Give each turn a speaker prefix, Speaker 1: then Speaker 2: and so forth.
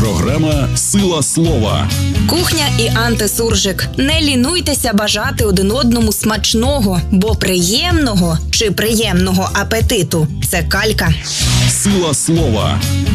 Speaker 1: Програма «Сила слова».
Speaker 2: Кухня і антисуржик. Не лінуйтеся бажати один одному смачного, бо приємного чи приємного апетиту – це калька.
Speaker 1: Сила слова